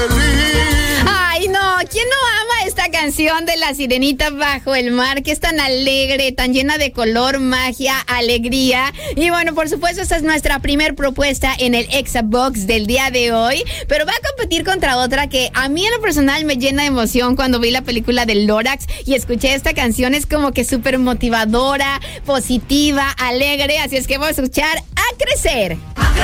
Ay, no, ¿quién no ama esta canción de La Sirenita Bajo el Mar, que es tan alegre, tan llena de color, magia, alegría? Y bueno, por supuesto, esta es nuestra primer propuesta en el Exa Box del día de hoy, pero va a competir contra otra que a mí en lo personal me llena de emoción cuando vi la película del Lorax y escuché esta canción. Es como que súper motivadora, positiva, alegre, así es que vamos a escuchar A Crecer.